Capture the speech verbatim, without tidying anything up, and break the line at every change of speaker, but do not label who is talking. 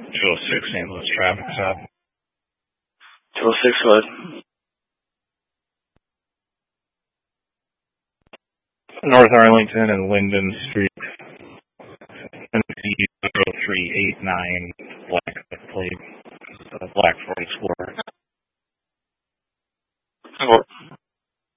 two oh six Saint Louis traffic stop.
two oh six what?
North Arlington and Linden Street. N C zero three eight nine, black plate, uh, black Ford Explorer.